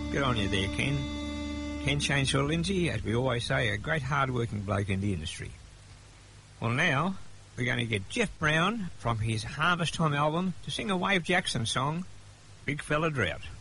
Good on you there, Ken. Ken Chainsaw Lindsay, as we always say, a great hard-working bloke in the industry. Well, now we're going to get Jeff Brown from his Harvest Time album to sing a Wave Jackson song, Big Fella Drought.